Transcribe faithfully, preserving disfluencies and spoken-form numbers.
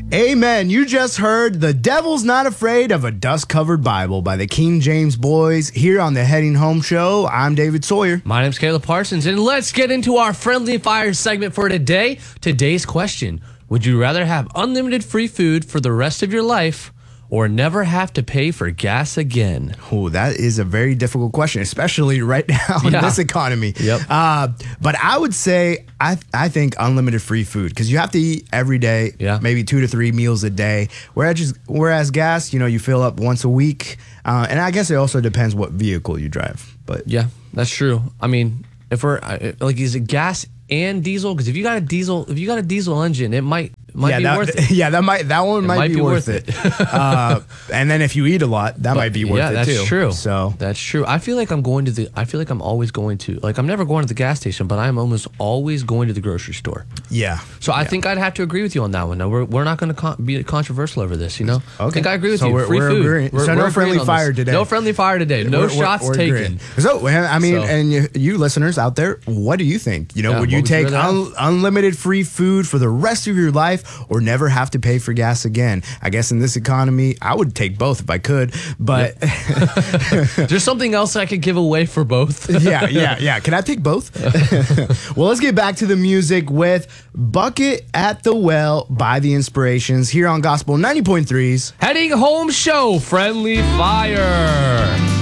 Amen. You just heard The Devil's Not Afraid of a Dust-Covered Bible by the King James Boys here on the Heading Home Show. I'm David Sawyer. My name's Caleb Parsons, and let's get into our Friendly Fire segment for today. Today's question, would you rather have unlimited free food for the rest of your life or never have to pay for gas again? Oh, that is a very difficult question, especially right now in Yeah. this economy. Yep. Uh, but I would say I I think unlimited free food because you have to eat every day, Yeah. maybe two to three meals a day. Whereas just, whereas gas, you know, you fill up once a week, uh, and I guess it also depends what vehicle you drive. But Yeah, that's true. I mean, if we're uh, like, is it gas and diesel? Because if you got a diesel, if you got a diesel engine, it might might yeah, be that, worth it. Yeah, that might that one might, might be, be worth, worth it. uh, and then if you eat a lot, that might be worth yeah, it that's too. true. So that's true. I feel like I'm going to the. I feel like I'm always going to. Like I'm never going to the gas station, but I'm almost always going to the grocery store. yeah. So I yeah. think I'd have to agree with you on that one. Now we're we're not going to con- be controversial over this. You know. Okay. I think I agree with So you. we're- Free we're food. agreeing. We're, So no we're friendly agreeing on fire this. today. No friendly fire today. No We're- we're- shots we're taken. agreeing. So, I mean, So- and you, you listeners out there, what do you think? You know, Yeah, would what you would you take rather have? un- unlimited free food for the rest of your life or never have to pay for gas again? I guess in this economy, I would take both if I could. But There's something else I could give away for both. yeah, yeah, yeah. Can I pick both? Well, let's get back to the music with Bucket at the Well by The Inspirations here on Gospel ninety point three's Heading Home Show, Friendly Fire.